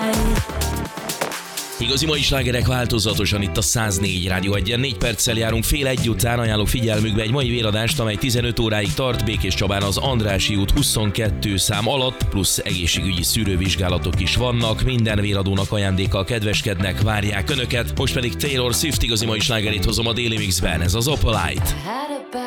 Igazi mai slágerek változatosan itt a 104 Rádió 1-en. 4 perccel járunk fél egy után, ajánlok figyelmükbe egy mai véradást, amely 15 óráig tart Békés Csabán az Andrássy út 22 szám alatt, plusz egészségügyi szűrővizsgálatok is vannak. Minden véradónak ajándékkal kedveskednek, várják önöket. Most pedig Taylor Swift igazi mai slágerét hozom a Daily Mixben, ez az Opalite.